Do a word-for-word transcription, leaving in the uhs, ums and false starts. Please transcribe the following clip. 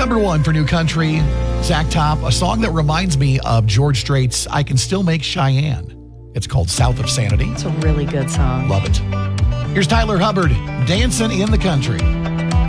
Number one for New Country, Zach Top, a song that reminds me of George Strait's I Can Still Make Cheyenne. It's called South of Sanity. It's a really good song. Love it. Here's Tyler Hubbard, Dancing in the Country.